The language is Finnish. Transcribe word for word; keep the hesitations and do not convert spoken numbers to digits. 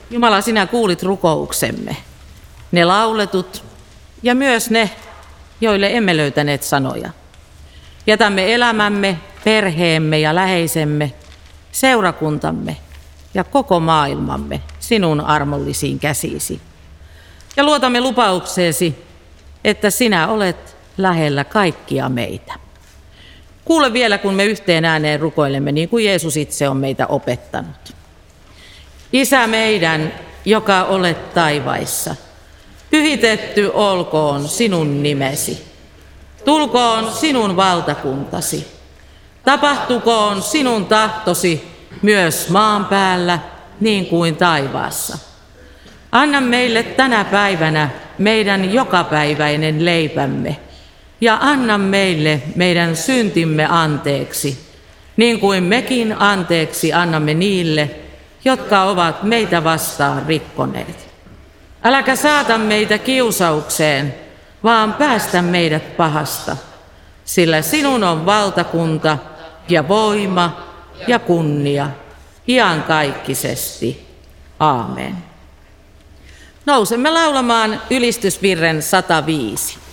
Jumala, sinä kuulit rukouksemme, ne lauletut ja myös ne, joille emme löytäneet sanoja. Jätämme elämämme, perheemme ja läheisemme, seurakuntamme ja koko maailmamme sinun armollisiin käsisi. Ja luotamme lupaukseesi, että sinä olet lähellä kaikkia meitä. Kuule vielä, kun me yhteen ääneen rukoilemme, niin kuin Jeesus itse on meitä opettanut. Isä meidän, joka olet taivaissa, pyhitetty olkoon sinun nimesi. Tulkoon sinun valtakuntasi. Tapahtukoon sinun tahtosi myös maan päällä niin kuin taivaassa. Anna meille tänä päivänä meidän jokapäiväinen leipämme ja anna meille meidän syntimme anteeksi, niin kuin mekin anteeksi annamme niille, jotka ovat meitä vastaan rikkoneet. Äläkä saata meitä kiusaukseen, vaan päästä meidät pahasta, sillä sinun on valtakunta ja voima ja kunnia iankaikkisesti. Aamen. Nousemme laulamaan ylistysvirren sata viisi.